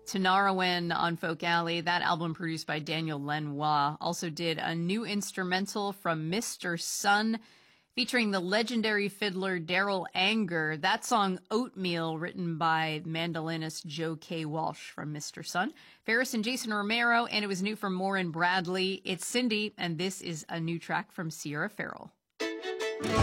Tanarawen on Folk Alley, that album produced by Daniel Lanois, also did a new instrumental from Mr. Sun featuring the legendary fiddler Daryl Anger. That song, Oatmeal, written by mandolinist Joe K. Walsh from Mr. Sun. Ferris and Jason Romero, and it was new from Morin Bradley. It's Cindy, and this is a new track from Sierra Farrell.